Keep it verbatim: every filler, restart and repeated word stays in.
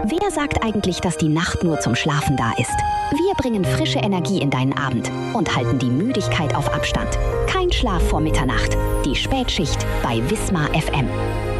Wer sagt eigentlich, dass die Nacht nur zum Schlafen da ist? Wir bringen frische Energie in deinen Abend und halten die Müdigkeit auf Abstand. Kein Schlaf vor Mitternacht. Die Spätschicht bei Wismar F M.